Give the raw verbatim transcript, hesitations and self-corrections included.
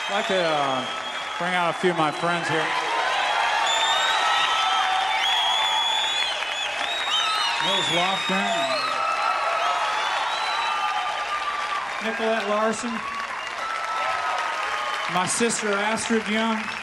I'd like to uh, bring out a few of my friends here. Nils Lofgren, Nicolette Larson, my sister Astrid Young.